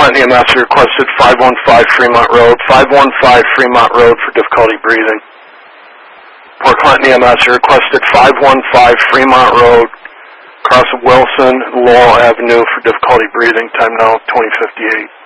Clinton EMS requested 515 Fremont Road. 515 Fremont Road for difficulty breathing. Port Clinton EMS requested 515 Fremont Road, across Wilson, Laurel Avenue for difficulty breathing. Time now 20:58.